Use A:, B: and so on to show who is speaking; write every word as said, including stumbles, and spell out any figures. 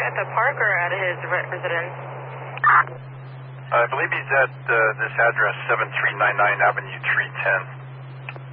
A: at the park or at his re- residence?
B: I believe he's at uh, this address, seven three nine nine Avenue three ten.